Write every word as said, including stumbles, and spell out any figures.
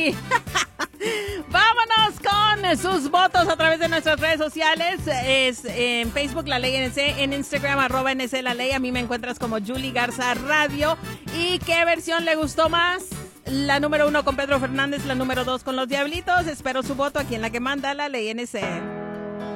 sí. Vámonos con sus votos a través de nuestras redes sociales. Es en Facebook La Ley N C, en Instagram arroba N C La Ley. A mí me encuentras como Julie Garza Radio. ¿Y qué versión le gustó más? La número uno con Pedro Fernández, la número dos con Los Diablitos. Espero su voto aquí en La que manda La Ley N C.